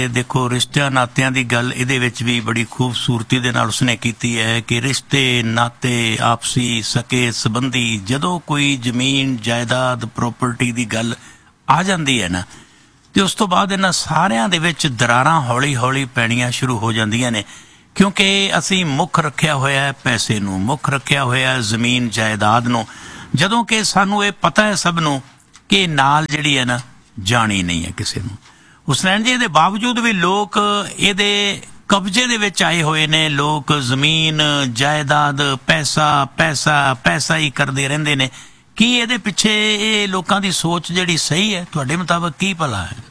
देखो रिश्तिਆਂ ਨਾਤਿਆਂ ਦੀ ਗੱਲ ਇਹਦੇ ਵਿੱਚ ਵੀ ਬੜੀ ਖੂਬਸੂਰਤੀ ਦੇ ਨਾਲ ਉਸਨੇ ਕੀਤੀ ਹੈ ਕਿ ਰਿਸ਼ਤੇ ਨਾਤੇ ਆਪਸੀ ਸਕੇ ਸੰਬੰਧੀ ਜਦੋਂ ਕੋਈ ਜ਼ਮੀਨ ਜਾਇਦਾਦ ਪ੍ਰਾਪਰਟੀ ਦੀ ਗੱਲ ਆ ਜਾਂਦੀ ਹੈ ਨਾ ਤੇ ਉਸ ਤੋਂ ਬਾਅਦ ਇਹਨਾਂ ਸਾਰਿਆਂ ਦੇ ਵਿੱਚ ਦਰਾਰਾਂ ਹੌਲੀ ਹੌਲੀ ਪੈਣੀਆਂ ਸ਼ੁਰੂ ਹੋ ਜਾਂਦੀਆਂ ਨੇ ਕਿਉਂਕਿ ਅਸੀਂ ਮੁੱਖ ਰੱਖਿਆ ਹੋਇਆ ਹੈ ਪੈਸੇ ਨੂੰ ਮੁੱਖ ਰੱਖਿਆ ਹੋਇਆ ਜ਼ਮੀਨ ਜਾਇਦਾਦ ਨੂੰ ਜਦੋਂ ਕਿ ਸਾਨੂੰ ਇਹ ਪਤਾ ਹੈ ਸਭ ਨੂੰ ਕਿ ਨਾਲ ਜਿਹੜੀ ਹੈ ਨਾ ਜਾਣੀ ਨਹੀਂ ਹੈ ਕਿਸੇ ਨੂੰ ਹੁਸਨੈਨ ਜੀ ਇਹਦੇ ਬਾਵਜੂਦ ਵੀ ਲੋਕ ਇਹਦੇ ਕਬਜ਼ੇ ਦੇ ਵਿੱਚ ਆਏ ਹੋਏ ਨੇ ਲੋਕ ਜ਼ਮੀਨ ਜਾਇਦਾਦ ਪੈਸਾ ਪੈਸਾ ਪੈਸਾ ਹੀ ਕਰਦੇ ਰਹਿੰਦੇ ਨੇ ਕੀ ਇਹਦੇ ਪਿੱਛੇ ਇਹ ਲੋਕਾਂ ਦੀ ਸੋਚ ਜਿਹੜੀ ਸਹੀ ਹੈ ਤੁਹਾਡੇ ਮੁਤਾਬਕ ਕੀ ਭਲਾ ਹੈ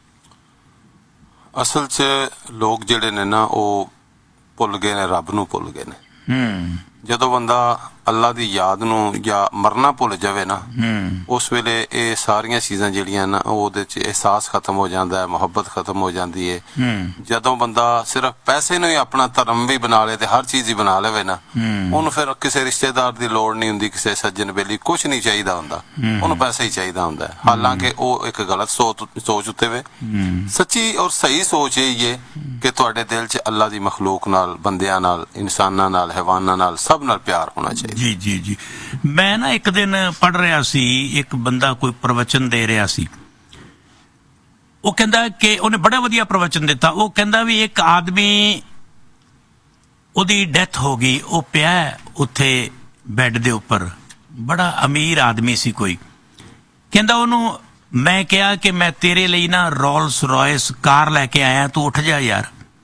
ਅਸਲ 'ਚ ਲੋਕ ਜਿਹੜੇ ਨੇ ਨਾ ਉਹ ਭੁੱਲ ਗਏ ਨੇ ਰੱਬ ਨੂੰ ਭੁੱਲ ਗਏ ਨੇ ਜਦੋਂ ਬੰਦਾ ਅੱਲਾ ਦੀ ਯਾਦ ਨੂੰ ਜਾਂ ਮਰਨਾ ਭੁੱਲ ਜਾਵੇ ਨਾ ਉਸ ਵੇਲੇ ਇਹ ਸਾਰੀਆਂ ਚੀਜ਼ਾਂ ਜਿਹੜੀਆਂ ਨਾ ਉਹਦੇ 'ਚ ਅਹਿਸਾਸ ਖਤਮ ਹੋ ਜਾਂਦਾ ਹੈ ਮੁਹੱਬਤ ਖਤਮ ਹੋ ਜਾਂਦੀ ਹੈ ਜਦੋਂ ਬੰਦਾ ਸਿਰਫ ਪੈਸੇ ਨੂੰ ਹੀ ਆਪਣਾ ਧਰਮ ਵੀ ਬਣਾ ਲੇ ਤੇ ਹਰ ਚੀਜ਼ ਹੀ ਬਣਾ ਲਵੇ ਨਾ ਉਹਨੂੰ ਫਿਰ ਕਿਸੇ ਰਿਸ਼ਤੇਦਾਰ ਦੀ ਲੋੜ ਨਹੀਂ ਹੁੰਦੀ ਕਿਸੇ ਸੱਜਣ ਬੇਲੀ ਕੁਛ ਨਹੀਂ ਚਾਹੀਦਾ ਹੁੰਦਾ ਉਹਨੂੰ ਪੈਸਾ ਹੀ ਚਾਹੀਦਾ ਹੁੰਦਾ ਹੈ ਹਾਲਾਂਕਿ ਉਹ ਇੱਕ ਗਲਤ ਸੋਚ ਉੱਤੇ ਵੇ ਸੱਚੀ ਔਰ ਸਹੀ ਸੋਚ ਇਹ ਹੈ ਕਿ ਤੁਹਾਡੇ ਦਿਲ 'ਚ ਅੱਲਾ ਦੀ ਮਖਲੂਕ ਨਾਲ ਬੰਦਿਆਂ ਨਾਲ ਇਨਸਾਨਾਂ ਨਾਲ ਹੈਵਾਨਾਂ ਨਾਲ ਸਭ ਨਾਲ ਪਿਆਰ ਹੋਣਾ ਚਾਹੀਦਾ ਜੀ ਜੀ ਜੀ ਮੈਂ ਨਾ ਇੱਕ ਦਿਨ ਪੜ੍ਹ ਰਿਹਾ ਸੀ ਇੱਕ ਬੰਦਾ ਕੋਈ ਪ੍ਰਵਚਨ ਦੇ ਰਿਹਾ ਸੀ ਉਹ ਕਹਿੰਦਾ ਕਿ ਉਹਨੇ ਬੜਾ ਵਧੀਆ ਪ੍ਰਵਚਨ ਦਿੱਤਾ ਉਹ ਕਹਿੰਦਾ ਵੀ ਇੱਕ ਆਦਮੀ ਉਹਦੀ ਡੈਥ ਹੋ ਗਈ ਉਹ ਪਿਆ ਉੱਥੇ ਬੈੱਡ ਦੇ ਉੱਪਰ ਬੜਾ ਅਮੀਰ ਆਦਮੀ ਸੀ ਕੋਈ ਕਹਿੰਦਾ ਉਹਨੂੰ ਮੈਂ ਕਿਹਾ ਕਿ ਮੈਂ ਤੇਰੇ ਲਈ ਨਾ ਰੋਲਸ ਰॉयस ਕਾਰ ਲੈ ਕੇ ਆਇਆ ਤੂੰ ਉੱਠ ਜਾ ਯਾਰ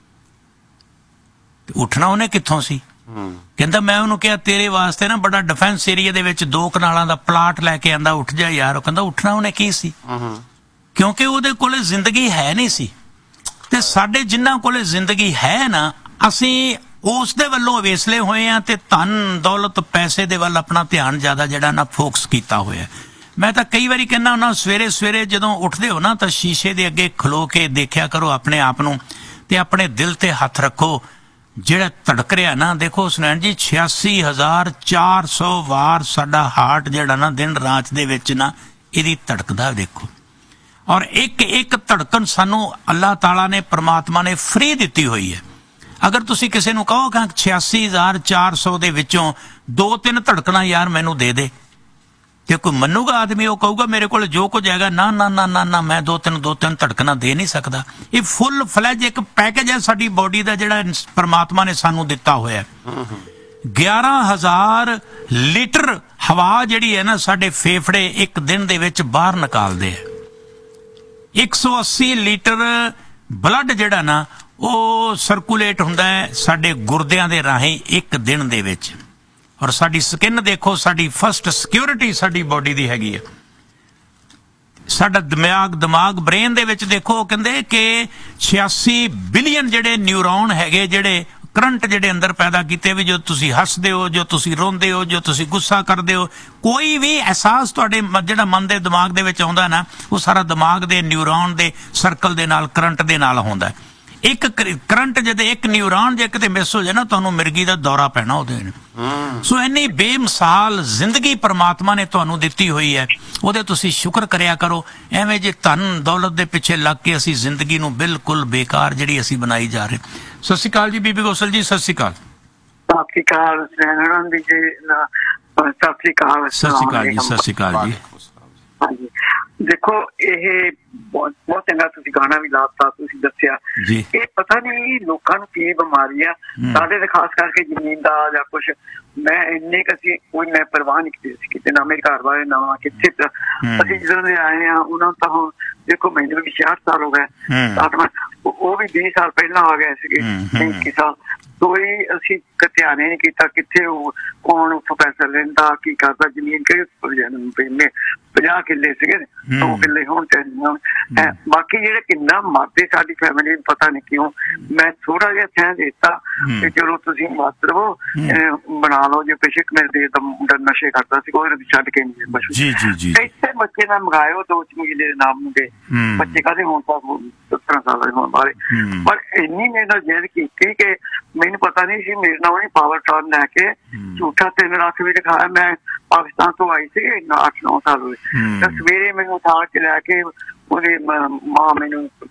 ਉੱਠਣਾ ਉਹਨੇ ਕਿੱਥੋਂ ਸੀ ਕਹਿੰਦਾ ਮੈਂ ਉਹਨੂੰ ਕਿਹਾ ਤੇਰੇ ਵਾਸਤੇ ਨਾ ਬੜਾ ਡਿਫੈਂਸ ਏਰੀਆ ਦੇ ਵਿੱਚ 2 ਕਨਾਲਾਂ ਦਾ ਪਲਾਟ ਲੈ ਕੇ ਆਂਦਾ ਉੱਠ ਜਾ ਯਾਰ ਉਹ ਕਹਿੰਦਾ ਉੱਠਣਾ ਉਹਨੇ ਕੀ ਸੀ ਕਿਉਂਕਿ ਉਹਦੇ ਕੋਲੇ ਜ਼ਿੰਦਗੀ ਹੈ ਨਹੀਂ ਸੀ ਤੇ ਸਾਡੇ ਜਿਨ੍ਹਾਂ ਕੋਲੇ ਜ਼ਿੰਦਗੀ ਹੈ ਨਾ ਅਸੀਂ ਉਸ ਦੇ ਵੱਲੋਂ ਵੇਸਲੇ ਹੋਏ ਆ ਤੇ ਧਨ ਦੌਲਤ ਪੈਸੇ ਦੇ ਵੱਲ ਆਪਣਾ ਧਿਆਨ ਜ਼ਿਆਦਾ ਜਿਹੜਾ ਨਾ ਫੋਕਸ ਕੀਤਾ ਹੋਇਆ ਮੈਂ ਤਾਂ ਕਈ ਵਾਰੀ ਕਹਿੰਦਾ ਉਹਨਾਂ ਸਵੇਰੇ ਸਵੇਰੇ ਜਦੋਂ ਉੱਠਦੇ ਹੋ ਨਾ ਤਾਂ ਸ਼ੀਸ਼ੇ ਦੇ ਅੱਗੇ ਖਲੋ ਕੇ ਦੇਖਿਆ ਕਰੋ ਆਪਣੇ ਆਪ ਨੂੰ ਤੇ ਆਪਣੇ ਦਿਲ ਤੇ ਹੱਥ ਰੱਖੋ ਜਿਹੜਾ ਧੜਕ ਰਿਹਾ ਨਾ ਦੇਖੋ ਹੁਸਨੈਨ ਜੀ 86,400 ਵਾਰ ਸਾਡਾ ਹਾਰਟ ਜਿਹੜਾ ਨਾ ਦਿਨ ਰਾਤ ਦੇ ਵਿੱਚ ਨਾ ਇਹਦੀ ਧੜਕਦਾ ਦੇਖੋ ਔਰ ਇੱਕ ਇੱਕ ਧੜਕਣ ਸਾਨੂੰ ਅੱਲਾਹ ਤਾਲਾ ਨੇ ਪ੍ਰਮਾਤਮਾ ਨੇ ਫ੍ਰੀ ਦਿੱਤੀ ਹੋਈ ਹੈ ਅਗਰ ਤੁਸੀਂ ਕਿਸੇ ਨੂੰ ਕਹੋ ਕਿ 86,400 ਦੇ ਵਿੱਚੋਂ 2-3 ਧੜਕਣਾ ਯਾਰ ਮੈਨੂੰ ਦੇ ਦੇ ਤੇ ਕੋਈ ਮੰਨੂਗਾ ਆਦਮੀ ਉਹ ਕਹੂਗਾ ਮੇਰੇ ਕੋਲ ਜੋ ਕੁਝ ਹੈਗਾ ਨਾ ਨਾ ਨਾ ਨਾ ਨਾ ਮੈਂ 2-3 ਧੜਕਣਾ ਦੇ ਨਹੀਂ ਸਕਦਾ ਇਹ ਫੁੱਲ ਫਲੈਜ ਇੱਕ ਪੈਕੇਜ ਹੈ ਸਾਡੀ ਬੋਡੀ ਦਾ ਜਿਹੜਾ ਪਰਮਾਤਮਾ ਨੇ ਸਾਨੂੰ ਦਿੱਤਾ ਹੋਇਆ 11,000 ਲੀਟਰ ਹਵਾ ਜਿਹੜੀ ਹੈ ਨਾ ਸਾਡੇ ਫੇਫੜੇ ਇੱਕ ਦਿਨ ਦੇ ਵਿੱਚ ਬਾਹਰ ਨਿਕਾਲਦੇ ਆ 180 ਲੀਟਰ ਬਲੱਡ ਜਿਹੜਾ ਨਾ ਉਹ ਸਰਕੂਲੇਟ ਹੁੰਦਾ ਹੈ ਸਾਡੇ ਗੁਰਦਿਆਂ ਦੇ ਰਾਹੀਂ ਇੱਕ ਦਿਨ ਦੇ ਵਿੱਚ ਔਰ ਸਾਡੀ ਸਕਿਨ ਦੇਖੋ ਸਾਡੀ ਫਸਟ ਸਿਕਿਉਰਿਟੀ ਸਾਡੀ ਬੋਡੀ ਦੀ ਹੈਗੀ ਹੈ ਸਾਡਾ ਦਿਮਾਗ ਬ੍ਰੇਨ ਦੇ ਵਿੱਚ ਦੇਖੋ ਕਹਿੰਦੇ ਕਿ 86 ਬਿਲੀਅਨ ਜਿਹੜੇ ਨਿਊਰੋਨ ਹੈਗੇ ਜਿਹੜੇ ਕਰੰਟ ਜਿਹੜੇ ਅੰਦਰ ਪੈਦਾ ਕੀਤੇ ਵੀ ਜੋ ਤੁਸੀਂ ਹੱਸਦੇ ਹੋ ਜੋ ਤੁਸੀਂ ਰੋਂਦੇ ਹੋ ਜੋ ਤੁਸੀਂ ਗੁੱਸਾ ਕਰਦੇ ਹੋ ਕੋਈ ਵੀ ਅਹਿਸਾਸ ਤੁਹਾਡੇ ਜਿਹੜਾ ਮਨ ਦੇ ਦਿਮਾਗ ਦੇ ਵਿੱਚ ਆਉਂਦਾ ਨਾ ਉਹ ਸਾਰਾ ਦਿਮਾਗ ਦੇ ਨਿਊਰੋਨ ਦੇ ਸਰਕਲ ਦੇ ਨਾਲ ਕਰੰਟ ਦੇ ਨਾਲ ਹੁੰਦਾ ਇੱਕ ਕਰੰਟ ਜਦ ਇੱਕ ਨਿਊਰੋਨ ਜੇ ਕਿਤੇ ਮਿਸ ਹੋ ਜਾਏ ਨਾ ਤੁਹਾਨੂੰ ਮਿਰਗੀ ਦਾ ਦੌਰਾ ਪੈਣਾ ਉਹਦੇ ਸੋ ਇੰਨੀ ਬੇਮਿਸਾਲ ਜ਼ਿੰਦਗੀ ਪਰਮਾਤਮਾ ਨੇ ਤੁਹਾਨੂੰ ਦਿੱਤੀ ਹੋਈ ਹੈ ਉਹਦੇ ਤੁਸੀਂ ਸ਼ੁਕਰ ਕਰਿਆ ਕਰੋ ਐਵੇਂ ਜੇ ਧਨ ਦੌਲਤ ਦੇ ਪਿੱਛੇ ਲੱਗ ਕੇ ਅਸੀਂ ਜ਼ਿੰਦਗੀ ਨੂੰ ਬਿਲਕੁਲ ਬੇਕਾਰ ਜਿਹੜੀ ਅਸੀਂ ਬਣਾਈ ਜਾ ਰਹੇ ਸਤਿ ਸ਼੍ਰੀ ਅਕਾਲ ਜੀ ਬੀਬੀ ਗੋਸਲ ਜੀ ਸਤਿ ਸ਼੍ਰੀ ਅਕਾਲ ਸਤਿ ਸ਼੍ਰੀ ਅਕਾਲ ਜੀ ਸਤਿ ਸ਼੍ਰੀ ਅਕਾਲ ਜੀ ਸਤਿ ਸ਼੍ਰੀ ਅਕਾਲ ਜੀ ਹਾਂਜੀ ਦੇਖੋ ਇਹ ਬਹੁਤ ਚੰਗਾ ਤੁਸੀਂ ਗਾਣਾ ਵੀ ਲਾਤਾ ਤੁਸੀਂ ਦੱਸਿਆ ਇਹ ਪਤਾ ਨਹੀਂ ਲੋਕਾਂ ਨੂੰ ਕੀ ਬਿਮਾਰੀ ਆ ਸਾਡੇ ਤੇ ਖਾਸ ਕਰਕੇ ਜ਼ਮੀਨ ਦਾ ਜਾਂ ਕੁਛ ਮੈਂ ਇੰਨੇ ਅਸੀਂ ਕੋਈ ਮੈਂ ਪਰਵਾਹ ਨਹੀਂ ਕੀਤੀ ਸੀ ਕਿਤੇ ਨਾ ਮੇਰੇ ਘਰ ਵਾਲੇ ਨਾ ਕਿੱਥੇ ਅਸੀਂ ਜਦੋਂ ਦੇ ਆਏ ਆ ਉਹਨਾਂ ਤਾਂ ਹੁਣ ਦੇਖੋ ਮੈਨੂੰ ਵੀ 66 ਸਾਲ ਹੋ ਗਏ ਉਹ ਵੀ 20 ਸਾਲ ਪਹਿਲਾਂ ਆ ਗਏ ਸੀਗੇ 35 ਸਾਲ ਕੋਈ ਅਸੀਂ ਧਿਆਨ ਨਹੀਂ ਕੀਤਾ ਕਿੱਥੇ ਉਹ ਕੌਣ ਉੱਥੋਂ ਪੈਸਾ ਲੈਂਦਾ ਕੀ ਕਰਦਾ ਜ਼ਮੀਨ ਕਿਹੜੇ 50 ਕਿੱਲੇ ਸੀਗੇ 2 ਕਿੱਲੇ ਹੋਣ ਚਾਹੀਦੇ ਬਾਕੀ ਜਿਹੜੇ ਕਿੰਨਾ ਮਰਦੇ ਸਾਡੀ ਫੈਮਿਲੀ ਨੂੰ ਪਤਾ ਨਹੀਂ ਕਿਉਂ ਮੈਂ ਥੋੜਾ ਜਿਹਾ ਸਹਿ ਦਿੱਤਾ ਕਿ ਚਲੋ ਤੁਸੀਂ ਮਤ ਰਹੋ ਬਣਾ ਲਓ ਜੇ ਬੇਸ਼ੱਕ ਮੇਰੇ ਦੇ ਦਾ ਮੁੰਡਾ ਨਸ਼ੇ ਕਰਦਾ ਸੀ ਉਹ ਛੱਡ ਕੇ ਨਹੀਂ ਇੱਥੇ ਬੱਚੇ ਨਾਲ ਮੰਗਾਇਓ 2 ਚਮੀਲੇ ਦੇ ਨਾਮ ਮੁੰਡੇ ਬੱਚੇ ਕਾਹਦੇ ਹੋਣ ਤਾਂ 17 ਸਾਲ ਦੇ ਹੋਣ ਵਾਲੇ ਪਰ ਇੰਨੀ ਮੇਰੇ ਨਾਲ ਜਿੱਦ ਕੀਤੀ ਕਿ ਮੈਨੂੰ ਪਤਾ ਨਹੀਂ ਸੀ ਮੇਰੇ ਨਾਲ ਉਹਨੇ ਪਾਵਰ ਟਰਨ ਲੈ ਕੇ ਝੂਠਾ 3 ਲੱਖ ਵੀ ਦਿਖਾਇਆ ਮੈਂ ਪਾਕਿਸਤਾਨ ਤੋਂ ਆਈ ਸੀ 8-9 ਸਾਲ ਹੋਏ ਤਾਂ ਸਵੇਰੇ ਮੈਨੂੰ ਉਠਾ ਕੇ ਲੈ ਕੇ ਉਹਦੀ ਮਾਂ ਮੈਨੂੰ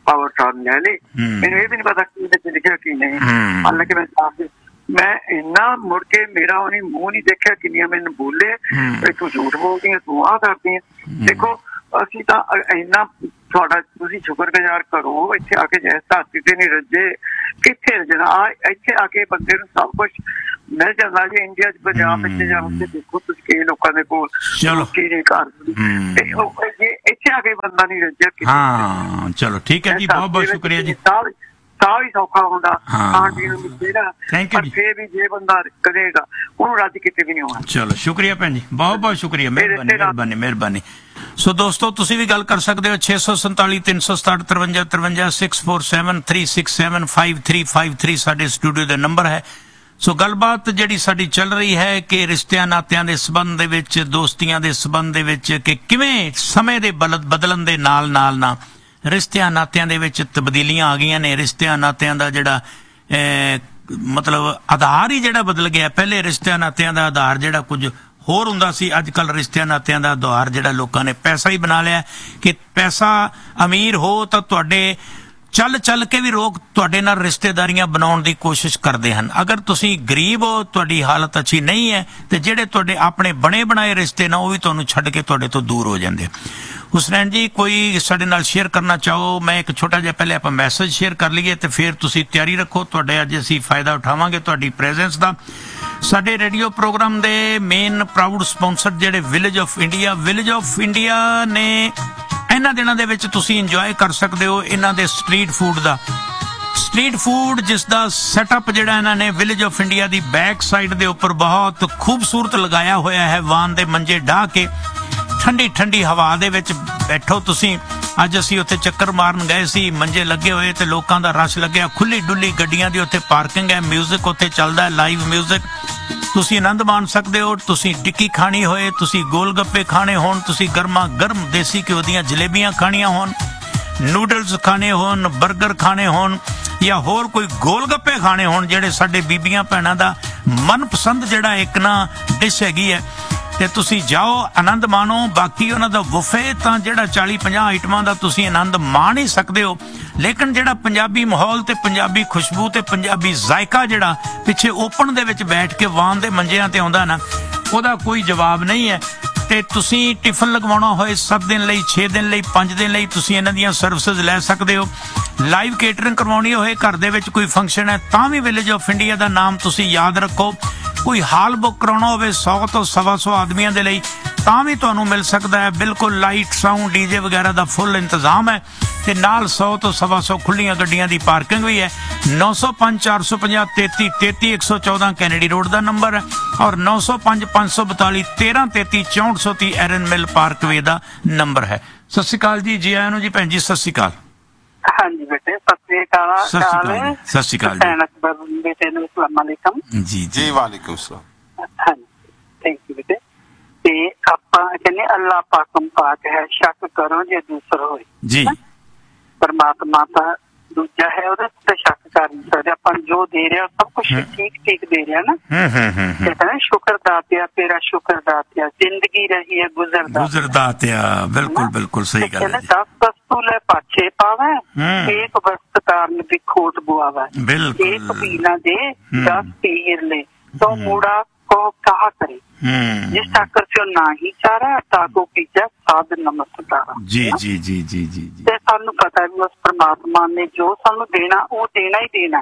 ਪਾਵਰ ਟਰਨ ਲੈ ਲਈ। ਮੈਨੂੰ ਇਹ ਵੀ ਨਹੀਂ ਪਤਾ ਕੀ ਵਿੱਚ ਲਿਖਿਆ ਕੀ ਨਹੀਂ। ਹਾਲਾਂਕਿ ਮੈਂ ਇੰਨਾ ਮੁੜ ਕੇ ਮੇਰਾ ਉਹਨੇ ਮੂੰਹ ਨਹੀਂ ਦੇਖਿਆ, ਕਿੰਨੀਆਂ ਮੈਨੂੰ ਬੋਲੇ ਵੀ ਤੂੰ ਝੂਠ ਬੋਲਦੀ ਹੈ, ਤੂੰ ਆਹ ਕਰਦੀ ਹੈ। ਦੇਖੋ ਅਸੀਂ ਤਾਂ ਇੰਨਾ ਤੁਹਾਡਾ ਤੁਸੀਂ ਸ਼ੁਕਰਗੁਜ਼ਾਰ ਕਰੋ, ਇੱਥੇ ਆ ਕੇ ਜਿਸ ਧਰਤੀ ਤੇ ਨਹੀਂ ਰੱਜੇ ਕਿੱਥੇ ਰਜਣਾ। ਇੱਥੇ ਆ ਕੇ ਬੰਦੇ ਨੂੰ ਸਭ ਕੁਛ ਮਿਲ ਜਾਂਦਾ ਜੀ। ਇੰਡੀਆ ਚ ਪੰਜਾਬ ਵਿੱਚ ਜਾਓ ਤੇ ਦੇਖੋ ਤੁਸੀਂ ਕਈ ਲੋਕਾਂ ਦੇ ਕੋਲ ਕੀ ਨੇ ਘਰ, ਇੱਥੇ ਆ ਕੇ ਬੰਦਾ ਨਹੀਂ ਰੱਜਿਆ। ਹਾਂ ਚਲੋ ਠੀਕ ਹੈ ਜੀ, ਬਹੁਤ ਬਹੁਤ ਸ਼ੁਕਰੀਆ ਜੀ। ਸਾਹ ਵੀ ਸੌਖਾ ਹੁੰਦਾ, ਖਾਣ ਪੀਣ ਨੂੰ ਮਿਲੇਗਾ, ਪਰ ਫੇਰ ਵੀ ਜੇ ਬੰਦਾ ਕਰੇਗਾ ਉਹਨੂੰ ਰੱਜ ਕਿਤੇ ਵੀ ਨਹੀਂ ਹੋਣਾ। ਚਲੋ ਸ਼ੁਕਰੀਆ ਭੈਣ ਜੀ, ਬਹੁਤ ਬਹੁਤ ਸ਼ੁਕਰੀਆ, ਮਿਹਰਬਾਨੀ ਮਿਹਰਬਾਨੀ। ਸੋ ਦੋਸਤੋ ਤੁਸੀਂ ਵੀ ਗੱਲ ਕਰ ਸਕਦੇ ਹੋ 647 367 53 53 647 367 5353 ਸਾਡੇ ਸਟੂਡੀਓ ਦਾ ਨੰਬਰ ਹੈ। ਸੋ ਗੱਲਬਾਤ ਜਿਹੜੀ ਸਾਡੀ ਚੱਲ ਰਹੀ ਹੈ ਕਿ ਰਿਸ਼ਤਿਆਂ ਨਾਤਿਆਂ ਦੇ ਸਬੰਧ ਦੇ ਵਿੱਚ, ਦੋਸਤੀਆਂ ਦੇ ਸਬੰਧ ਦੇ ਵਿੱਚ ਕਿ ਕਿਵੇਂ ਸਮੇਂ ਦੇ ਬਦਲਣ ਦੇ ਨਾਲ ਨਾਲ ਨਾ ਰਿਸ਼ਤਿਆਂ ਨਾਤਿਆਂ ਦੇ ਵਿੱਚ ਤਬਦੀਲੀਆਂ ਆ ਗਈਆਂ ਨੇ। ਰਿਸ਼ਤਿਆਂ ਨਾਤਿਆਂ ਦਾ ਜਿਹੜਾ ਮਤਲਬ ਆਧਾਰ ਹੀ ਜਿਹੜਾ ਬਦਲ ਗਿਆ। ਪਹਿਲੇ ਰਿਸ਼ਤਿਆਂ ਨਾਤਿਆਂ ਦਾ ਆਧਾਰ ਜਿਹੜਾ ਕੁਝ ਹੋਰ ਹੁੰਦਾ ਸੀ, ਅੱਜ ਕੱਲ੍ਹ ਰਿਸ਼ਤਿਆਂ ਨਾਤਿਆਂ ਦਾ ਆਧਾਰ ਜਿਹੜਾ ਲੋਕਾਂ ਨੇ ਪੈਸਾ ਹੀ ਬਣਾ ਲਿਆ ਕਿ ਪੈਸਾ ਅਮੀਰ ਹੋ ਤਾਂ ਤੁਹਾਡੇ ਚੱਲ ਕੇ ਵੀ ਲੋਕ ਤੁਹਾਡੇ ਨਾਲ ਰਿਸ਼ਤੇਦਾਰੀਆਂ ਬਣਾਉਣ ਦੀ ਕੋਸ਼ਿਸ਼ ਕਰਦੇ ਹਨ। ਅਗਰ ਤੁਸੀਂ ਗਰੀਬ ਹੋ, ਤੁਹਾਡੀ ਹਾਲਤ ਅੱਛੀ ਨਹੀਂ ਹੈ, ਤੇ ਜਿਹੜੇ ਤੁਹਾਡੇ ਆਪਣੇ ਬਣੇ ਬਣਾਏ ਰਿਸ਼ਤੇ ਨਾ ਉਹ ਵੀ ਤੁਹਾਨੂੰ ਛੱਡ ਕੇ ਤੁਹਾਡੇ ਤੋਂ ਦੂਰ ਹੋ ਜਾਂਦੇ। ਹੁਸਨੈਨ ਜੀ ਕੋਈ ਸਾਡੇ ਨਾਲ ਸ਼ੇਅਰ ਕਰਨਾ ਚਾਹੋ? ਮੈਂ ਇੱਕ ਛੋਟਾ ਜਿਹਾ ਪਹਿਲੇ ਆਪਾਂ ਮੈਸੇਜ ਸ਼ੇਅਰ ਕਰ ਲਈਏ ਤੇ ਫਿਰ ਤੁਸੀਂ ਤਿਆਰੀ ਰੱਖੋ, ਤੁਹਾਡੇ ਅੱਜ ਅਸੀਂ ਫਾਇਦਾ ਉਠਾਵਾਂਗੇ ਤੁਹਾਡੀ ਪ੍ਰੈਜ਼ੈਂਸ ਦਾ। ਸਾਡੇ ਰੇਡੀਓ ਪ੍ਰੋਗਰਾਮ ਦੇ ਮੇਨ ਪ੍ਰਾਊਡ ਸਪਾਂਸਰ ਜਿਹੜੇ ਵਿਲੇਜ ਆਫ ਇੰਡੀਆ ਨੇ ਇਹਨਾਂ ਦਿਨਾਂ ਦੇ ਵਿੱਚ ਤੁਸੀਂ ਇੰਜੋਏ ਕਰ ਸਕਦੇ ਹੋ ਇਹਨਾਂ ਦੇ ਸਟਰੀਟ ਫੂਡ ਜਿਸ ਦਾ ਸੈਟਅਪ ਜਿਹੜਾ ਇਹਨਾਂ ਨੇ village of India the back side ਦੇ ਉੱਪਰ ਬਹੁਤ ਖੂਬਸੂਰਤ ਲਗਾਇਆ ਹੋਇਆ ਹੈ। ਵਾਨ ਦੇ ਮੰਜੇ ਢਾਹ ਕੇ ਠੰਡੀ ਹਵਾ ਦੇ ਵਿੱਚ ਬੈਠੋ ਤੁਸੀਂ। ਅੱਜ ਅਸੀਂ ਉੱਥੇ ਚੱਕਰ ਮਾਰਨ ਗਏ ਸੀ, ਮੰਜੇ ਲੱਗੇ ਹੋਏ ਤੇ ਲੋਕਾਂ ਦਾ ਰਸ਼ ਲੱਗਿਆ, ਖੁੱਲੀ ਡੁੱਲੀ ਗੱਡੀਆਂ ਦੀ ਉੱਥੇ ਪਾਰਕਿੰਗ ਹੈ, ਮਿਊਜ਼ਿਕ ਉੱਥੇ ਚੱਲਦਾ, ਲਾਈਵ ਮਿਊਜ਼ਿਕ ਤੁਸੀਂ ਆਨੰਦ ਮਾਣ ਸਕਦੇ ਹੋ। ਤੁਸੀਂ ਟਿੱਕੀ ਖਾਣੀ ਹੋਏ, ਤੁਸੀਂ ਗੋਲ ਗੱਪੇ ਖਾਣੇ ਹੋਣ, ਤੁਸੀਂ ਗਰਮਾ ਗਰਮ ਦੇਸੀ ਘਿਓ ਦੀਆਂ ਜਲੇਬੀਆਂ ਖਾਣੀਆਂ ਹੋਣ, ਨੂਡਲਸ ਖਾਣੇ ਹੋਣ, 버ਗਰ ਖਾਣੇ ਹੋਣ ਜਾਂ ਹੋਰ ਕੋਈ ਗੋਲ ਗੱਪੇ ਖਾਣੇ ਹੋਣ ਜਿਹੜੇ ਸਾਡੇ ਬੀਬੀਆਂ ਭੈਣਾਂ ਦਾ ਮਨਪਸੰਦ ਜਿਹੜਾ ਇੱਕ ਨਾ ਡਿਸ਼ ਹੈਗੀ ਹੈ, ਤੇ ਤੁਸੀਂ ਜਾਓ ਆਨੰਦ ਮਾਣੋ। ਬਾਕੀ ਉਹਨਾਂ ਦਾ ਬੁਫੇ ਤਾਂ ਜਿਹੜਾ 40-50 ਆਈਟਮਾਂ ਦਾ ਤੁਸੀਂ ਆਨੰਦ ਮਾਣ ਹੀ ਸਕਦੇ ਹੋ, ਲੇਕਿਨ ਜਿਹੜਾ ਪੰਜਾਬੀ ਮਾਹੌਲ ਤੇ ਪੰਜਾਬੀ ਖੁਸ਼ਬੂ ਤੇ ਪੰਜਾਬੀ ਜ਼ਾਇਕਾ ਜਿਹੜਾ ਪਿੱਛੇ ਓਪਨ ਦੇ ਵਿੱਚ ਬੈਠ ਕੇ ਵਾਨ ਦੇ ਮੰਜਿਆਂ ਤੇ ਆਉਂਦਾ ਨਾ, ਉਹਦਾ ਕੋਈ ਜਵਾਬ ਨਹੀਂ ਹੈ। ਤੇ ਤੁਸੀਂ ਟਿਫਨ ਲਗਵਾਉਣਾ ਹੋਏ 7 ਦਿਨ ਲਈ, 6 ਦਿਨ ਲਈ, 5 ਦਿਨ ਲਈ ਤੁਸੀਂ ਇਹਨਾਂ ਦੀਆਂ ਸਰਵਿਸਿਜ਼ ਲੈ ਸਕਦੇ ਹੋ। ਲਾਈਵ ਕੇਟਰਿੰਗ ਕਰਵਾਉਣੀ ਹੋਏ, ਘਰ ਦੇ ਵਿੱਚ ਕੋਈ ਫੰਕਸ਼ਨ ਹੈ ਤਾਂ ਵੀ ਵਿਲੇਜ ਆਫ ਇੰਡੀਆ ਦਾ ਨਾਮ ਤੁਸੀਂ ਯਾਦ ਰੱਖੋ। ਕੋਈ ਹਾਲ ਬੁੱਕ ਕਰਾਉਣਾ ਹੋਵੇ 100 ਤੋਂ 125 ਆਦਮੀਆਂ ਦੇ ਲਈ ਤਾਂ ਵੀ ਤੁਹਾਨੂੰ ਮਿਲ ਸਕਦਾ ਹੈ। ਬਿਲਕੁਲ ਲਾਈਟ ਸਾਊਂਡ ਡੀਜੇ ਵਗੈਰਾ ਦਾ ਫੁੱਲ ਇੰਤਜ਼ਾਮ ਹੈ ਤੇ ਨਾਲ 100 ਤੋਂ 125 ਖੁੱਲੀਆਂ ਗੱਡੀਆਂ ਦੀ ਪਾਰਕਿੰਗ ਵੀ ਹੈ। 905 450 33 33 114 ਕੈਨੇਡੀ ਰੋਡ ਦਾ ਨੰਬਰ ਹੈ ਔਰ 905 542 13 33 6430 ਐਰਨ ਮਿਲ ਪਾਰਕਵੇ ਦਾ ਨੰਬਰ ਹੈ। ਸਤਿ ਸ਼੍ਰੀ ਅਕਾਲ ਜੀ, ਜੀ ਆਇਆਂ ਨੂੰ ਜੀ ਭੈਣ ਜੀ, ਸਤਿ ਸ਼੍ਰੀ ਅਕਾਲ। ਹਾਂਜੀ ਬੇਟੇ, ਸਤਿ ਸ਼੍ਰੀ ਅਕਾਲ। ਸਤਿ ਸ਼੍ਰੀ ਅਕਾਲ ਜੀ। ਬੇਟੇ ਨੂੰ ਅਸਲਾਮ ਵਾਲੇਕਮ। ਜੀ ਵਾਲੇਕੁਮ ਸਲਾਮ। ਹਾਂਜੀ ਥੈਂਕ ਯੂ ਬੇਟੇ। ਤੇ ਆਪਾਂ ਕਹਿੰਦੇ ਅੱਲਾਹ ਪਾਕਮ ਪਾਕ ਹੈ, ਸ਼ੱਕ ਕਰੋ ਜੇ ਦੂਸਰਾ ਹੋਏ ਜੀ। ਪਰਮਾਤਮਾ ਤਾਂ ਦੂਜਾ ਹੈ, ਉਹਦੇ ਤੇ ਸ਼ੱਕ ਕਰ ਨਹੀਂ ਸਕਦੇ। ਆਪਾਂ ਜੋ ਦੇ ਰਿਹਾ ਸਭ ਕੁਛ ਠੀਕ ਦੇ ਰਿਹਾ ਨਾ। ਕਹਿੰਦਾ ਸ਼ੁਕਰ ਦਾਤਿਆ, ਤੇਰਾ ਸ਼ੁਕਰ ਦਾਤਿਆ, ਜ਼ਿੰਦਗੀ ਰਹੀ ਹੈ ਗੁਜ਼ਰ ਦਾਤਿਆ। ਬਿਲਕੁਲ ਸਹੀ ਗੱਲ ਹੈ। 10 ਵਸਤੂ ਲੈ ਪਾਛੇ ਪਾਵੇ, ਇੱਕ ਵਸਤ ਕਾਰਨ ਦੀ ਖੋਟ ਬੁਆਵਾ। ਇੱਕ ਪੀਣਾ ਦੇ 10 ਪੀਰ ਲੈ तो मूड़ा को कहा करे, जिस ठाकर से ना ही चारा ताको पीछा साध नमस्तारा। जी जी जी जी जी जी। ते सानू पता है उस परमात्मा ने जो सानू देना वो देना ही देना।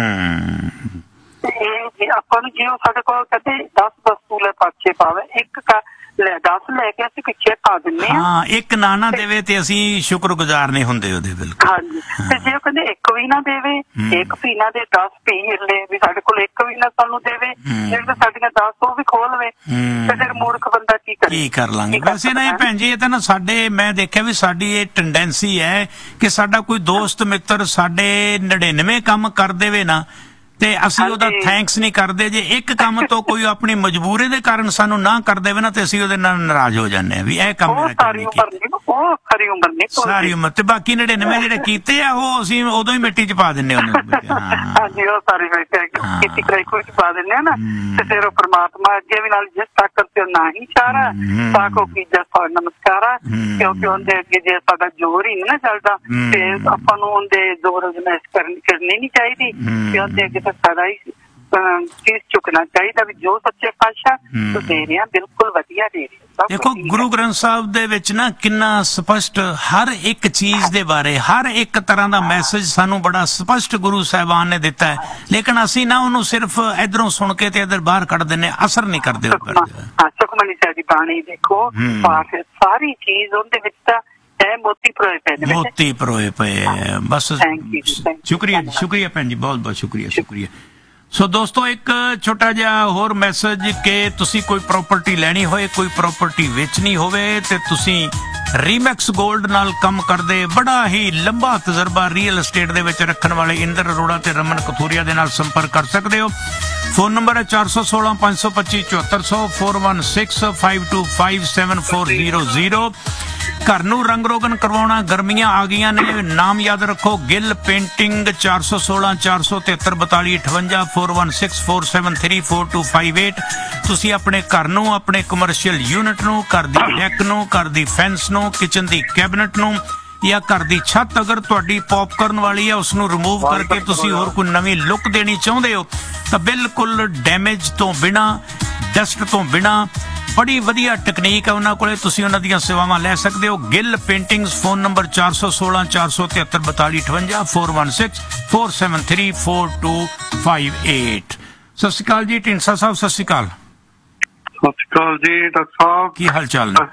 ते अपन जी साडे कोल कहते 10 वस्तु ले पाछे पावे, एक का 10 ਲੈ ਕੇ ਅਸੀਂ ਪਿੱਛੇ ਪਾ ਦਿੰਨੇ ਆ। ਹਾਂ, ਇੱਕ ਨਾ ਨਾ ਦੇਵੇ ਤੇ ਅਸੀਂ ਸ਼ੁਕਰਗੁਜ਼ਾਰ ਨਹੀਂ ਹੁੰਦੇ ਉਹਦੇ। ਬਿਲਕੁਲ ਹਾਂਜੀ। ਤੇ ਜੇ ਉਹ ਕਹਿੰਦੇ ਇੱਕ ਵੀ ਨਾ ਦੇਵੇ, ਇੱਕ ਵੀ ਨਾ ਦੇ 10 ਪੀ ਲੈ, ਵੀ ਸਾਡੇ ਕੋਲ ਇੱਕ ਵੀ ਨਾ ਸਾਨੂੰ ਦੇਵੇ, ਜਿਹੜੇ ਸਾਡੀਆਂ 10 ਉਹ ਵੀ ਖੋਲਵੇ, ਤੇ ਫਿਰ ਮੂਰਖ ਬੰਦਾ ਕੀ ਕਰੇ? ਕੀ ਕਰ ਲਾਂਗੇ? ਵੈਸੇ ਨਾ ਇਹ ਭੈਣ ਜੀ, ਇਹ ਤਾਂ ਨਾ ਸਾਡੇ, ਮੈਂ ਦੇਖਿਆ ਵੀ ਸਾਡੀ ਇਹ ਟੈਂਡੈਂਸੀ ਹੈ ਕਿ ਸਾਡਾ ਕੋਈ ਦੋਸਤ ਮਿੱਤਰ ਸਾਡੇ 99 ਕੰਮ ਕਰ ਦੇਵੇ ਨਾ ਤੇ ਅਸੀਂ ਉਹਦਾ ਥੈਂਕਸ ਨਹੀਂ ਕਰਦੇ। ਜੇ ਇੱਕ ਕੰਮ ਤੋਂ ਕੋਈ ਆਪਣੀ ਮਜਬੂਰੀ ਦੇ ਕਾਰਨ ਸਾਨੂੰ ਨਾ ਕਰ ਦੇਵੇ ਨਾ ਤੇ ਅਸੀਂ ਉਹਦੇ ਨਾਲ ਨਾਰਾਜ਼ ਹੋ ਜਾਂਦੇ ਹਾਂ ਵੀ ਇਹ ਕੰਮ ਮੇਰਾ ਸਾਰੀ ਉਮਰ ਨਹੀਂ ਸਾਰੀ ਉਮਰ। ਤੇ ਬਾਕੀ 99 ਜਿਹੜੇ ਕੀਤੇ ਆ ਉਹ ਅਸੀਂ ਉਦੋਂ ਹੀ ਮਿੱਟੀ 'ਚ ਪਾ ਦਿੰਦੇ ਉਹਨਾਂ ਨੂੰ। ਹਾਂਜੀ, ਉਹ ਸਾਰੀ ਕੀਤੀ ਕਰਾਈ ਕੋਈ ਪਾ ਦਿੰਦੇ ਆ ਨਾ। ਤੇ ਫਿਰ ਉਹ ਪ੍ਰਮਾਤਮਾ ਅੱਗੇ ਵੀ ਨਾਲ ਜਿਸ ਤਾਕਤ ਤੇ ਨਾ ਹੀ ਚਾਰਾ ਤਾਕੋ ਕੀ ਜਸਾ ਨਮਸਕਾਰਾ, ਕਿਉਂਕਿ ਉਹਦੇ ਅੱਗੇ ਜੇ ਸਾਡਾ ਜ਼ੋਰ ਹੀ ਨਹੀਂ ਨਾ ਚੱਲਦਾ ਤੇ ਆਪਾਂ ਨੂੰ ਉਹਦੇ ਜ਼ੋਰ ਅਜਮਾਇਸ਼ ਕਰਨੀ ਨਹੀਂ ਚਾਹੀਦੀ ਕਿ ਉਹਦੇ ਅੱਗੇ ਤਾਂ ਸਾਡਾ ਹੀ ਚੀਜ਼ ਚੁੱਕਣਾ ਚਾਹੀਦਾ ਵੀ ਜੋ ਸੱਚੇ ਪਾਤਸ਼ਾਹ ਤੋਂ ਦੇ ਰਿਹਾ ਬਿਲਕੁਲ ਵਧੀਆ ਦੇ ਰਿਹਾ। ਦੇਖੋ ਗੁਰੂ ਗ੍ਰੰਥ ਸਾਹਿਬ ਦੇ ਵਿੱਚ ਨਾ ਕਿੰਨਾ ਸਪਸ਼ਟ ਹਰ ਇੱਕ ਚੀਜ਼ ਦੇ ਬਾਰੇ ਹਰ ਇੱਕ ਤਰ੍ਹਾਂ ਦਾ ਮੈਸੇਜ ਸਾਨੂੰ ਬੜਾ ਸਪਸ਼ਟ ਗੁਰੂ ਸਾਹਿਬਾਨ ਨੇ ਦਿੱਤਾ ਹੈ, ਲੇਕਿਨ ਅਸੀਂ ਨਾ ਉਹਨੂੰ ਸਿਰਫ ਇਧਰੋਂ ਸੁਣ ਕੇ ਤੇ ਇਧਰ ਬਾਹਰ ਕੱਢ ਦਿੰਦੇ, ਅਸਰ ਨਹੀਂ ਕਰਦੇ। ਸੁਖਮਨੀ ਸਾਹਿਬ ਦੀ ਬਾਣੀ ਦੇਖੋ, ਸਾਰੀ ਚੀਜ਼ ਉਹਦੇ ਵਿੱਚ ਤਾਂ ਮੋਤੀ ਪਰੋਏ ਪਏ, ਮੋਤੀ ਪਰੋਏ ਪਏ। ਬਸ ਸ਼ੁਕਰੀਆ, ਸ਼ੁਕਰੀਆ ਭੈਣ ਜੀ, ਬਹੁਤ ਬਹੁਤ ਸ਼ੁਕਰੀਆ, ਸ਼ੁਕਰੀਆ। ਸੋ ਦੋਸਤੋ, ਇੱਕ ਛੋਟਾ ਜਿਹਾ ਹੋਰ ਮੈਸੇਜ ਕਿ ਤੁਸੀਂ ਕੋਈ ਪ੍ਰਾਪਰਟੀ ਲੈਣੀ ਹੋਏ, ਕੋਈ ਪ੍ਰਾਪਰਟੀ ਵੇਚਣੀ ਹੋਵੇ ਤੇ ਤੁਸੀਂ ਰੀਮੈਕਸ 골ਡ ਨਾਲ ਕੰਮ ਕਰਦੇ, ਬੜਾ ਹੀ ਲੰਬਾ ਤਜਰਬਾ ਰੀਅਲ ਐਸਟੇਟ ਦੇ ਵਿੱਚ ਰੱਖਣ ਵਾਲੇ ਇੰਦਰ ਅਰੋੜਾ ਤੇ ਰਮਨ ਕਥੂਰੀਆ ਦੇ ਨਾਲ ਸੰਪਰਕ ਕਰ ਸਕਦੇ ਹੋ। ਫੋਨ ਨੰਬਰ ਹੈ 416 525 7400, 41652574000। ਘਰ ਨੂੰ ਰੰਗ ਰੋਗਨ ਕਰਵਾਉਣਾ, ਗਰਮੀਆਂ ਆ ਗਈਆਂ ਨੇ, ਨਾਮ ਯਾਦ ਰੱਖੋ, ਗਿੱਲ ਪੇਂਟਿੰਗ, 416 473 42 58, 4164734258। ਤੁਸੀਂ ਆਪਣੇ ਘਰ ਨੂੰ, ਆਪਣੇ ਕਮਰਸ਼ੀਅਲ ਯੂਨਿਟ ਨੂੰ, ਘਰ ਦੀ ਡੈਕ ਨੂੰ, ਘਰ ਦੀ ਫੈਂਸ ਨੂੰ, ਕਿਚਨ ਦੀ ਕੈਬਨਟ ਨੂੰ ਜਾਂ ਘਰ ਦੀ ਛੱਤ ਅਗਰ ਤੁਹਾਡੀ ਪੌਪਕਾਰਨ ਵਾਲੀ ਹੈ ਉਸ ਨੂੰ ਰਿਮੂਵ ਕਰਕੇ ਤੁਸੀਂ ਹੋਰ ਕੋਈ ਨਵੀਂ ਲੁੱਕ ਦੇਣੀ ਚਾਹੁੰਦੇ ਹੋ ਤਾਂ ਬਿਲਕੁਲ ਡੈਮੇਜ ਤੋਂ ਬਿਨਾਂ, ਡਸਟ ਤੋਂ ਬਿਨਾਂ ਬੜੀ ਵਧੀਆ ਟੈਕਨੀਕ ਹੈ ਉਹਨਾਂ ਕੋਲੇ, ਤੁਸੀਂ ਉਹਨਾਂ ਦੀਆਂ ਸੇਵਾਵਾਂ ਲੈ ਸਕਦੇ ਹੋ। Gill paintings, phone number 416 473 42 58, 4164734258। ਸਤਿ ਸ਼੍ਰੀ ਅਕਾਲ ਜੀ ਢੀਂਡਸਾ ਸਾਹਿਬ, ਸਤਿ ਸ਼੍ਰੀ ਅਕਾਲ। ਸਤਿ ਸ਼੍ਰੀ ਅਕਾਲ ਜੀ ਡਾਕਟਰ ਸਾਹਿਬ, ਕੀ ਹਾਲ ਚਾਲ ਨੇ?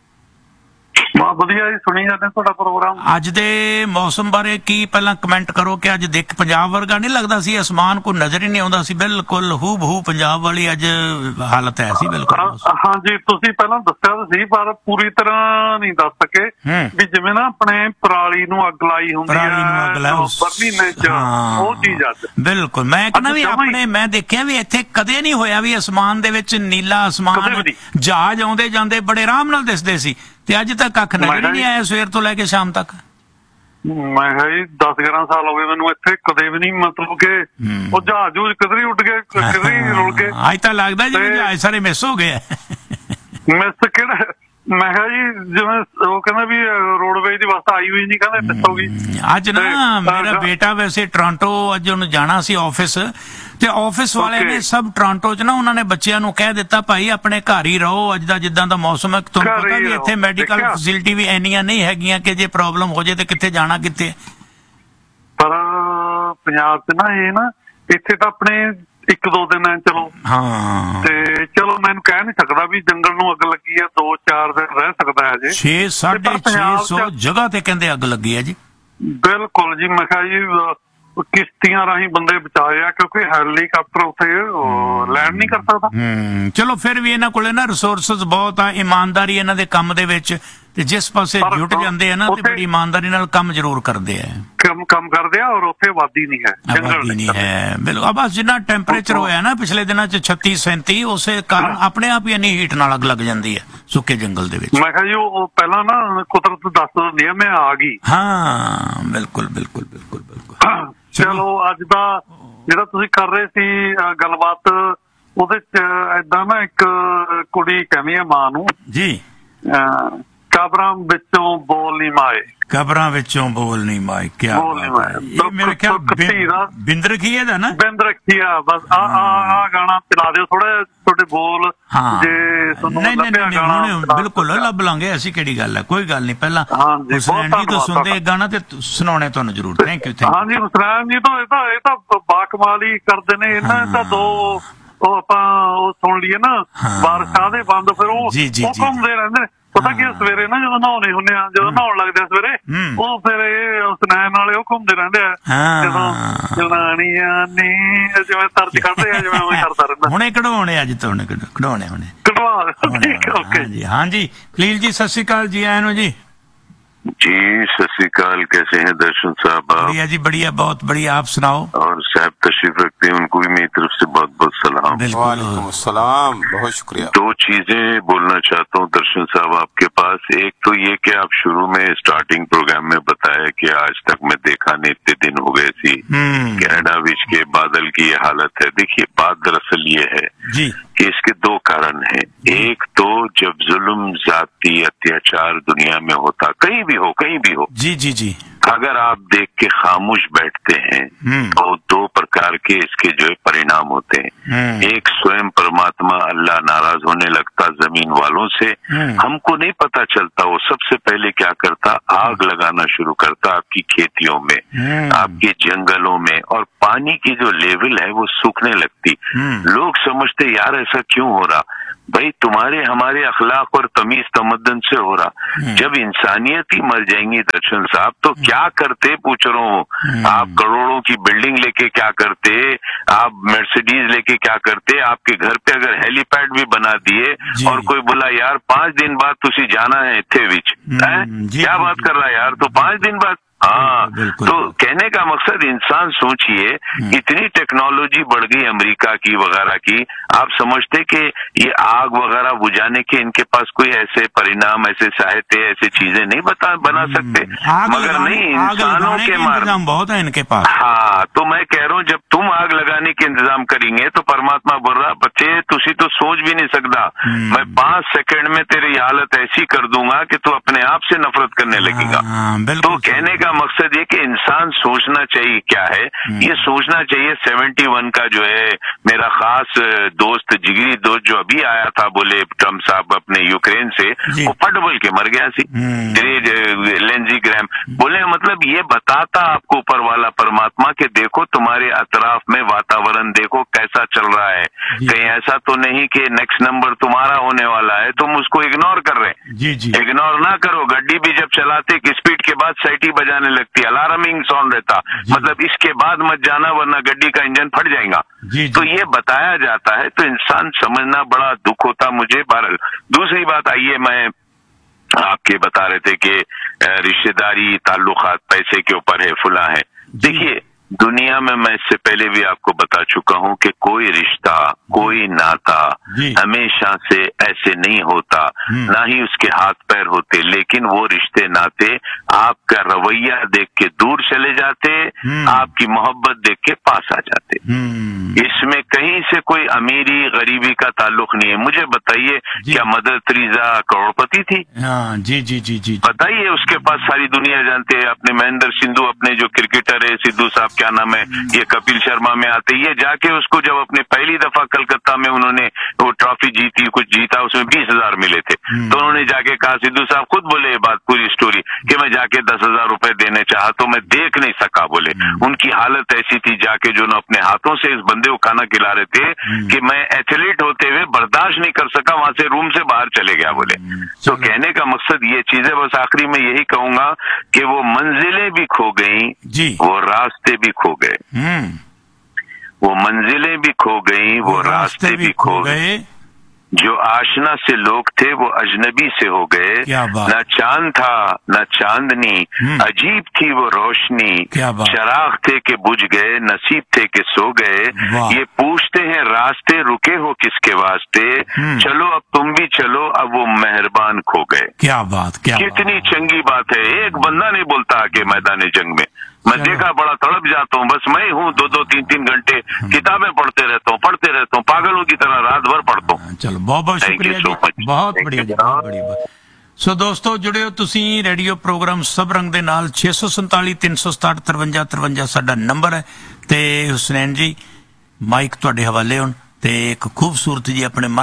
ਬਹੁਤ ਵਧੀਆ ਜੀ, ਸੁਣੀ ਜਾਂਦੇ ਤੁਹਾਡਾ ਪ੍ਰੋਗਰਾਮ। ਅੱਜ ਦੇ ਮੌਸਮ ਬਾਰੇ ਕੀ ਪਹਿਲਾਂ ਕਮੈਂਟ ਕਰੋ ਕਿ ਅੱਜ ਦੇਖ ਪੰਜਾਬ ਵਰਗਾ ਨਹੀਂ ਲੱਗਦਾ ਸੀ, ਅਸਮਾਨ ਕੋਈ ਨਜ਼ਰ ਹੀ ਨਹੀਂ ਆਉਂਦਾ ਸੀ, ਬਿਲਕੁਲ ਹੂ ਬਹੂ ਪੰਜਾਬ ਵਾਲੀ ਅੱਜ ਹਾਲਤ ਹੈ ਸੀ ਬਿਲਕੁਲ। ਹਾਂਜੀ, ਤੁਸੀਂ ਪਹਿਲਾਂ ਦੱਸਿਆ ਸੀ ਪਰ ਪੂਰੀ ਤਰ੍ਹਾਂ ਨਹੀਂ ਦੱਸ ਸਕੇ ਵੀ ਜਿਵੇਂ ਨਾ ਆਪਣੇ ਪਰਾਲੀ ਨੂੰ ਅੱਗ ਲਾਈ ਹੁੰਦੀ ਹੈ ਮਹੀਨੇ ਚ, ਉਹ ਚੀਜ਼ ਅੱਜ ਬਿਲਕੁਲ। ਮੈਂ ਕਹਿੰਦਾ ਵੀ ਆਪਣੇ, ਮੈਂ ਦੇਖਿਆ ਵੀ ਇੱਥੇ ਕਦੇ ਨਹੀਂ ਹੋਇਆ ਵੀ ਅਸਮਾਨ ਦੇ ਵਿੱਚ ਨੀਲਾ ਅਸਮਾਨ, ਜਹਾਜ਼ ਆਉਂਦੇ ਜਾਂਦੇ ਬੜੇ ਆਰਾਮ ਨਾਲ ਦਿਸਦੇ ਸੀ ਤੇ ਅੱਜ ਤੱਕ ਕੱਖ ਨਜ਼ਰ ਹੀ ਨਹੀਂ ਆਇਆ ਸਵੇਰ ਤੋਂ ਲੈ ਕੇ ਸ਼ਾਮ ਤੱਕ। ਮੈਂ ਕਿਹਾ ਜੀ 10-11 ਸਾਲ ਹੋ ਗਏ ਮੈਨੂੰ ਇੱਥੇ, ਕਦੇ ਵੀ ਨਹੀਂ, ਮਤਲਬ ਕਿ ਉਹ ਜਹਾਜ਼ ਕਿਧਰ ਹੀ ਉੱਡ ਗਏ, ਕਿਧਰ ਹੀ ਰੁਲ ਗਏ। ਅੱਜ ਤਾਂ ਲੱਗਦਾ ਜਿਵੇਂ ਜਹਾਜ਼ ਸਾਰੇ ਮਿਸ ਹੋ ਗਏ। ਮਿਸ ਕਿਹੜਾ? ਮੈਂ ਕਿਹਾ ਜੀ ਜਿਵੇਂ ਉਹ ਕਹਿੰਦਾ ਵੀ ਰੋਡਵੇਜ ਦੀ ਬੱਸ ਆਈ ਹੋਈ ਨਹੀਂ, ਕਹਿੰਦੇ ਮਿਸ ਹੋ ਗਈ। ਅੱਜ ਨਾ ਮੇਰਾ ਬੇਟਾ ਵੈਸੇ ਟੋਰਾਂਟੋ, ਅੱਜ ਉਹਨੂੰ ਜਾਣਾ ਸੀ ਆਫਿਸ, ਤੇ ਆਫਿਸ ਵਾਲੇ ਨੇ ਸਭ ਟੋਰਾਂਟੋ ਚ ਨਾ ਉਹਨਾਂ ਨੇ ਬੱਚਿਆਂ ਨੂੰ ਕਹਿ ਦਿੱਤਾ ਭਾਈ ਆਪਣੇ ਘਰ ਹੀ ਰਹੋ, ਅੱਜ ਦਾ ਜਿੱਦਾਂ ਦਾ ਮੌਸਮ ਹੈ। ਤੁਹਾਨੂੰ ਪਤਾ ਵੀ ਇੱਥੇ ਮੈਡੀਕਲ ਫੈਸਿਲਿਟੀ ਵੀ ਇੰਨੀਆਂ ਨਹੀਂ ਹੈਗੀਆਂ ਕਿ ਜੇ ਪ੍ਰੋਬਲਮ ਹੋ ਜਾਏ ਤੇ ਕਿੱਥੇ ਜਾਣਾ ਕਿੱਥੇ। ਪਰ ਪੰਜਾਬ ਚ ਨਾ ਇਹ ਨਾ ਇੱਥੇ ਤਾਂ ਆਪਣੇ 1-2 ਦਿਨ ਚਲੋ, ਹਾਂ, ਤੇ ਚਲੋ ਮੈਨੂੰ ਕਹਿ ਨਹੀਂ ਸਕਦਾ ਵੀ ਜੰਗਲ ਨੂੰ ਅੱਗ ਲੱਗੀ ਹੈ, 2-4 ਦਿਨ ਰਹਿ ਸਕਦਾ ਹੈ ਜੀ। 600 ਜਗ੍ਹਾ ਤੇ ਕਹਿੰਦੇ ਅੱਗ ਲੱਗੀ ਹੈ ਜੀ। ਬਿਲਕੁਲ ਜੀ, ਮੈਂ ਕਿਹਾ ਜੀ ਕਿਸ਼ਤੀਆਂ ਰਾਹੀਂ ਬੰਦੇ ਬਚਾਏ ਆ ਕਿਉਂਕਿ ਹੈਲੀਕਾਪਟਰ ਉੱਥੇ ਲੈਂਡ ਨਹੀਂ ਕਰ ਸਕਦਾ। ਚਲੋ ਫਿਰ ਵੀ ਇਹਨਾਂ ਕੋਲੇ ਨਾ ਰਿਸੋਰਸਸ ਬਹੁਤ ਆ, ਇਮਾਨਦਾਰੀ ਇਹਨਾਂ ਦੇ ਕੰਮ ਦੇ ਵਿੱਚ, ਤੇ ਜਿਸ ਪਾਸੇ ਜੁਟ ਜਾਂਦੇ ਆ ਨਾ ਤੇ ਬੜੀ ਇਮਾਨਦਾਰੀ ਨਾਲ ਕੰਮ ਜ਼ਰੂਰ ਕਰਦੇ ਆ, ਕੰਮ ਕਰਦੇ ਆ, ਔਰ ਉੱਥੇ ਆਬਾਦੀ ਨਹੀਂ ਹੈ, ਆਬਾਦੀ ਨਹੀਂ ਹੈ। ਬਿਲਕੁਲ। ਬਸ ਜਿੰਨਾ ਟੈਂਪਰੇਚਰ ਹੋਇਆ ਨਾ ਪਿਛਲੇ ਦਿਨਾਂ ਚ 36-37, ਉਸੇ ਕਾਰਨ ਆਪਣੇ ਆਪ ਹੀ ਇੰਨੀ ਹੀਟ ਨਾਲ ਅੱਗ ਲੱਗ ਜਾਂਦੀ ਹੈ ਸੁੱਕੇ ਜੰਗਲ ਦੇ ਵਿੱਚ। ਮੈਂ ਕਿਹਾ ਜੀ ਉਹ ਪਹਿਲਾਂ ਨਾ ਕੁਦਰਤ ਦੱਸ ਦਿੰਦੀ ਆ ਮੈਂ ਆ ਗਈ। ਹਾਂ ਬਿਲਕੁਲ ਬਿਲਕੁਲ ਬਿਲਕੁਲ ਬਿਲਕੁਲ। ਚਲੋ ਅੱਜ ਦਾ ਜਿਹੜਾ ਤੁਸੀਂ ਕਰ ਰਹੇ ਸੀ ਗੱਲਬਾਤ, ਉਹਦੇ ਚ ਏਦਾਂ ਨਾ ਇੱਕ ਕੁੜੀ ਕਹਿੰਦੀ ਆ ਮਾਂ ਨੂੰ ਜੀ, ਕਬਰਾਂ ਵਿੱਚੋਂ ਬੋਲ ਨਹੀਂ ਮਾਏ, ਕਬਰਾਂ ਵਿੱਚੋਂ ਬੋਲ ਨਹੀਂ ਮਾਏ। ਕਿਆ ਮੇਰੇ ਖਿਆਲ ਬਿੰਦ ਰਖੀਏ ਦਾ ਨਾ, ਬਿੰਦ ਰਖੀਆ। ਬਸ ਆ ਗਾਣਾ ਚਲਾ ਦਿਓ ਥੋੜਾ, ਤੁਹਾਡੇ ਬੋਲ ਜੇ ਤੁਹਾਨੂੰ ਬਿਲਕੁਲ ਲੱਭ ਲਾਂਗੇ, ਐਸੀ ਕਿਹੜੀ ਗੱਲ ਹੈ, ਕੋਈ ਗੱਲ ਨਹੀਂ। ਪਹਿਲਾਂ ਹੁਸੈਨ ਜੀ ਤੋਂ ਸੁਣਦੇ ਗਾਣਾ ਤੇ ਸੁਣਾਉਣੇ ਤੁਹਾਨੂੰ ਜ਼ਰੂਰ। Thank you. ਹਾਂਜੀ, ਹੁਸੈਨ ਜੀ ਤੋਂ ਇਹ ਤਾਂ ਬਾਕਮਾਲ ਹੀ ਕਰਦੇ ਨੇ ਇਹਨਾਂ ਤਾਂ ਦੋ ਉਹ ਆਪਾਂ ਉਹ ਸੁਣ ਲਈਏ ਨਾ, ਬਾਰਿਸ਼ਾਂ ਦੇ ਬੰਦ, ਫਿਰ ਉਹ ਘੁੰਮਦੇ ਰਹਿੰਦੇ ਨੇ। ਪਤਾ ਕੀ ਸਵੇਰੇ ਨਾ ਜਦੋਂ ਨਹਾਉਣੇ ਹੁੰਦੇ ਆ, ਜਦੋਂ ਨਹਾਉਣ ਲੱਗਦੇ ਆ ਸਵੇਰੇ, ਉਹ ਫਿਰ ਇਹ ਸੁਨੈਣ ਵਾਲੇ ਉਹ ਘੁੰਮਦੇ ਰਹਿੰਦੇ ਆ, ਜਦੋਂ ਜਨਾਨੀਆਂ ਨੇ ਜਿਵੇਂ ਤਰਜ ਕੱਢਦੇ ਆ, ਜਿਵੇਂ ਉਵੇਂ ਕਰਦਾ ਰਹਿੰਦਾ। ਹੁਣੇ ਕਢਵਾਉਣੇ ਅੱਜ ਤੋਂ, ਕਢਵਾਉਣੇ ਹੁਣੇ ਕਢਵਾ। ਹਾਂਜੀ ਪਲੀਜ਼ ਜੀ, ਸਤਿ ਸ਼੍ਰੀ ਅਕਾਲ ਜੀ, ਆਇਆਂ ਨੂੰ ਜੀ। जी सत श्रीकाल, कैसे हैं दर्शन साहब? बढ़िया जी बढ़िया, बहुत बढ़िया, आप सुनाओ। और साहब तशरीफ रखते हैं, उनको भी मेरी तरफ से बहुत बहुत सलाम। वालेकुम अस्सलाम, बहुत शुक्रिया। 2 चीजें बोलना चाहता हूँ दर्शन साहब आपके पास। एक तो ये कि आप शुरू में स्टार्टिंग प्रोग्राम में बताया कि आज तक मैं देखा नहीं, इतने दिन हो गए थी कनाडा विच के बादल की ये हालत है। देखिए बात दरअसल ये है जी कि इसके 2 कारण हैं। एक तो जब जुल्म, जाती अत्याचार दुनिया में होता, कहीं भी हो जी जी जी, अगर आप देख के खामोश बैठते हैं तो 2 प्रकार के इसके जो है परिणाम होते हैं। एक, स्वयं परमात्मा अल्लाह नाराज होने लगता जमीन वालों से, हमको नहीं पता चलता। वो सबसे पहले क्या करता, आग लगाना शुरू करता आपकी खेतियों में, आपके जंगलों में, और पानी की जो लेवल है वो सूखने लगती। लोग समझते यार ऐसा क्यों हो रहा, भाई तुम्हारे हमारे अखलाक और तमीज तमद्दन से हो रहा। जब इंसानियत ही मर जाएंगी दर्शन साहब तो क्या करते, पूछ रहा हूँ। आप करोड़ों की बिल्डिंग लेके क्या करते, आप मर्सिडीज लेके क्या करते, आपके घर पे अगर हेलीपैड भी बना दिए और कोई बोला यार 5 दिन बाद तुसी जाना है इत्थे विच, क्या बात कर रहा है यार, तो 5 दिन बाद। हाँ, तो कहने का मकसद इंसान सोचिए, इतनी टेक्नोलॉजी बढ़ गई अमेरिका की वगैरह की, आप समझते कि ये आग वगैरह बुझाने के इनके पास कोई ऐसे परिणाम, ऐसे साहित्य, ऐसे चीजें नहीं बना सकते, मगर नहीं, इंसानों के इंतजाम बहुत है इनके पास। हाँ, तो मैं कह रहा हूँ जब तुम आग लगाने के इंतजाम करेंगे तो परमात्मा बोल रहा बच्चे तुसी तो सोच भी नहीं सकता, मैं 5 सेकंड में तेरी हालत ऐसी कर दूंगा कि तू अपने आप से नफरत करने लगेगा। तो कहने का मकसद ये कि इंसान सोचना चाहिए क्या है, ये सोचना चाहिए। 71 का जो है मेरा खास दोस्त, जिगरी दोस्त जो अभी आया था, बोले ट्रम्प साहब अपने यूक्रेन से, वो फट बोल के मर गया सी, लेंजी ग्रैम बोले। मतलब ये बताता आपको ऊपर वाला परमात्मा के देखो तुम्हारे अतराफ में वातावरण देखो कैसा चल रहा है, कहीं ऐसा तो नहीं कि नेक्स्ट नंबर तुम्हारा होने वाला है, तुम उसको इग्नोर कर रहे हैं। इग्नोर ना करो, गड्डी भी जब चलाते एक स्पीड के बाद साइटी बजाने लगती, अलार्मिंग साउंड रहता, मतलब इसके बाद मत जाना वरना गड्डी का इंजन फट जाएगा। तो ये बताया जाता है, तो इंसान समझना बड़ा दुख होता मुझे। बहरहाल दूसरी बात, आइए मैं आपके बता रहे थे कि रिश्तेदारी ताल्लुकात पैसे के ऊपर है, फुला है। देखिए दुनिया में मैं इससे पहले भी आपको बता चुका हूं कि कोई रिश्ता, कोई नाता हमेशा से ऐसे नहीं होता, ना ही उसके हाथ पैर होते, लेकिन वो रिश्ते नाते आपका रवैया देख के दूर चले जाते, आपकी मोहब्बत देख के पास आ जाते। इसमें कहीं से कोई अमीरी गरीबी का ताल्लुक नहीं है। मुझे बताइए क्या मदर तेरेसा करोड़पति थी? जी जी जी जी, बताइए, उसके पास सारी दुनिया जानते हैं। अपने महेंद्र सिंधु, अपने जो क्रिकेटर है सिद्धू साहब, क्या नाम है, ये कपिल शर्मा में आते, ये जाके उसको जब अपने पहली दफा कलकत्ता में उन्होंने वो ट्रॉफी जीती, कुछ जीता, उसमें 20,000 मिले थे, तो उन्होंने जाके कहा, सिद्धू साहब खुद बोले ये बात, पूरी स्टोरी, कि मैं जाके 10,000 रुपए देने चाहा तो मैं देख नहीं सका, बोले उनकी हालत ऐसी थी, जाके जो ना अपने हाथों से इस बंदे को खाना खिला रहे थे कि मैं एथलीट होते हुए बर्दाश्त नहीं कर सका, वहां से रूम से बाहर चले गया, बोले। तो कहने का मकसद ये चीजें, बस आखिरी में यही कहूंगा कि वो मंजिलें भी खो गई, वो रास्ते भी खो गए, वो मंजिलें भी खो गई, वो रास्ते भी खो गए, जो आशना से लोग थे वो अजनबी से हो गए, न चांद था न चांदनी, अजीब थी वो रोशनी, चराग थे कि बुझ गए, नसीब थे कि सो गए, ये पूछते हैं रास्ते रुके हो किसके वास्ते, चलो अब तुम भी चलो, अब वो मेहरबान खो गए। क्या बात, क्या कितनी चंगी बात है। एक बंदा नहीं बोलता आके मैदान जंग में, मैं देखा बड़ा तड़प जाता हूँ, बस मैं हूँ 2-2, 3-3 घंटे किताबें पढ़ते रहता हूँ, पागलों की तरह रात भर पढ़ता हूँ। चलो बहुत बहुत शुक्रिया जी, बहुत बढ़िया जी, बहुत बढ़िया बात। सो दोस्तों जुड़े हो ਤੁਸੀਂ रेडियो प्रोग्राम सब रंग ਦੇ ਨਾਲ 647 367 53 53 ਸਾਡਾ ਨੰਬਰ ਹੈ ਤੇ ਹੁਸਨੈਨ ਜੀ ਮਾਈਕ ਤੁਹਾਡੇ ਹਵਾਲੇ ਹੁਣ ਤੇ ਇੱਕ ਖੂਬਸੂਰਤ ਜੀ ਆਪਣੇ